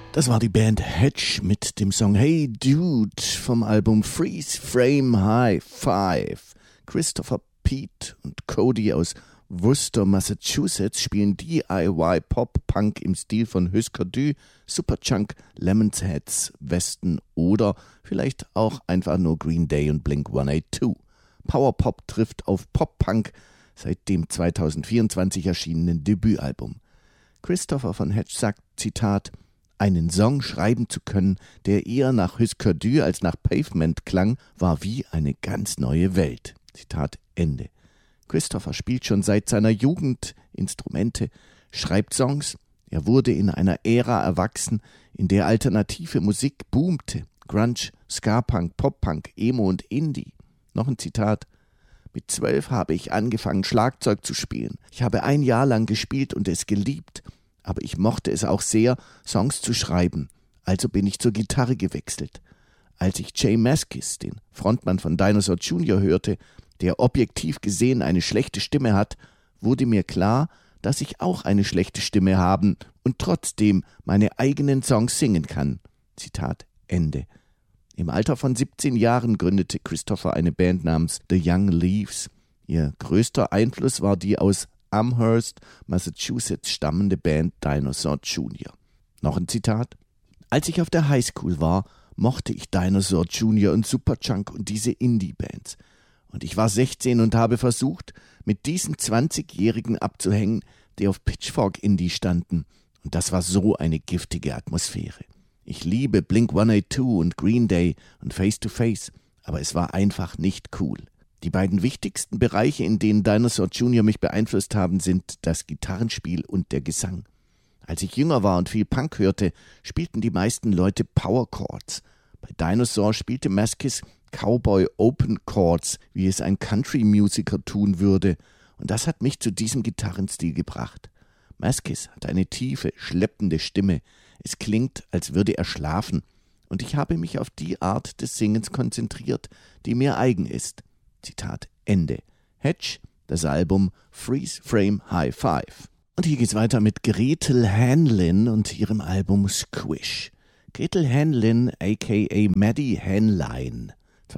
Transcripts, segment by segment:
Das war die Band Hedge mit dem Song Hey Dude vom Album Freeze Frame High Five. Christopher, Pete und Cody aus Worcester, Massachusetts spielen DIY Pop-Punk im Stil von Husker Du, Superchunk, Lemon's Heads, Weston oder vielleicht auch einfach nur Green Day und Blink-182. Powerpop trifft auf Pop-Punk seit dem 2024 erschienenen Debütalbum. Christopher von Hedge sagt, Zitat, einen Song schreiben zu können, der eher nach Husker Du als nach Pavement klang, war wie eine ganz neue Welt. Zitat Ende. Christopher spielt schon seit seiner Jugend Instrumente, schreibt Songs. Er wurde in einer Ära erwachsen, in der alternative Musik boomte. Grunge, Ska-Punk, Pop-Punk, Emo und Indie. Noch ein Zitat. Mit 12 habe ich angefangen, Schlagzeug zu spielen. Ich habe ein Jahr lang gespielt und es geliebt. Aber ich mochte es auch sehr, Songs zu schreiben. Also bin ich zur Gitarre gewechselt. Als ich Jay Mascis, den Frontmann von Dinosaur Jr., hörte, der objektiv gesehen eine schlechte Stimme hat, wurde mir klar, dass ich auch eine schlechte Stimme haben und trotzdem meine eigenen Songs singen kann. Zitat Ende. Im Alter von 17 Jahren gründete Christopher eine Band namens The Young Leaves. Ihr größter Einfluss war die aus Amherst, Massachusetts stammende Band Dinosaur Jr. Noch ein Zitat. Als ich auf der Highschool war, mochte ich Dinosaur Jr. und Superchunk und diese Indie-Bands. Und ich war 16 und habe versucht, mit diesen 20-Jährigen abzuhängen, die auf Pitchfork Indie standen. Und das war so eine giftige Atmosphäre. Ich liebe Blink-182 und Green Day und Face to Face, aber es war einfach nicht cool. Die beiden wichtigsten Bereiche, in denen Dinosaur Jr. mich beeinflusst haben, sind das Gitarrenspiel und der Gesang. Als ich jünger war und viel Punk hörte, spielten die meisten Leute Power Chords. Bei Dinosaur spielte Mascis Cowboy Open Chords, wie es ein Country-Musiker tun würde. Und das hat mich zu diesem Gitarrenstil gebracht. Mascis hat eine tiefe, schleppende Stimme. Es klingt, als würde er schlafen. Und ich habe mich auf die Art des Singens konzentriert, die mir eigen ist. Zitat Ende. Hedge, das Album Freeze Frame High Five. Und hier geht's weiter mit Gretel Hanlin und ihrem Album Squish. Gretel Hanlin, a.k.a. Maddie Hanline.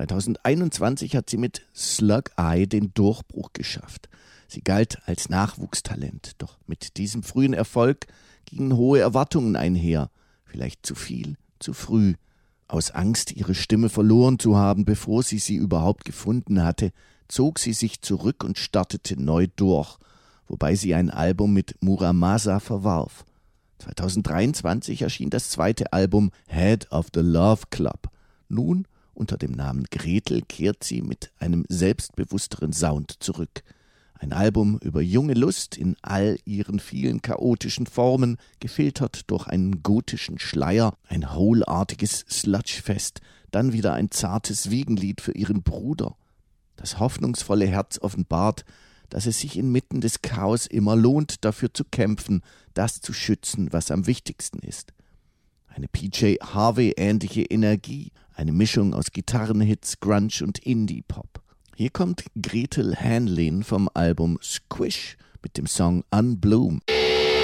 2021 hat sie mit Slug Eye den Durchbruch geschafft. Sie galt als Nachwuchstalent, doch mit diesem frühen Erfolg gingen hohe Erwartungen einher. Vielleicht zu viel, zu früh. Aus Angst, ihre Stimme verloren zu haben, bevor sie überhaupt gefunden hatte, zog sie sich zurück und startete neu durch, wobei sie ein Album mit Muramasa verwarf. 2023 erschien das zweite Album Head of the Love Club. Nun, unter dem Namen Gretel, kehrt sie mit einem selbstbewussteren Sound zurück. Ein Album über junge Lust in all ihren vielen chaotischen Formen, gefiltert durch einen gotischen Schleier, ein hohlartiges Sludgefest, dann wieder ein zartes Wiegenlied für ihren Bruder. Das hoffnungsvolle Herz offenbart, dass es sich inmitten des Chaos immer lohnt, dafür zu kämpfen, das zu schützen, was am wichtigsten ist. Eine PJ Harvey-ähnliche Energie, eine Mischung aus Gitarrenhits, Grunge und Indie-Pop. Hier kommt Gretel Hanlin vom Album Squish mit dem Song Unbloom.